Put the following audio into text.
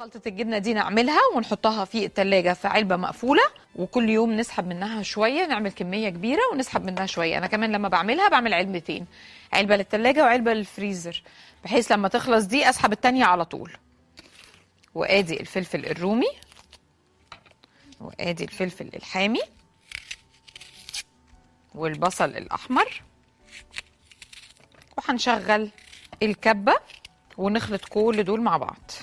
خلطة الجبنة دي نعملها ونحطها في التلاجة في علبة مقفولة، وكل يوم نسحب منها شوية، نعمل كمية كبيرة ونسحب منها شوية. أنا كمان لما بعملها بعمل علبتين، علبة للتلاجة وعلبة للفريزر، بحيث لما تخلص دي أسحب التانية على طول. وآدي الفلفل الرومي، وآدي الفلفل الحامي، والبصل الأحمر، وهنشغل الكبة ونخلط كل دول مع بعض.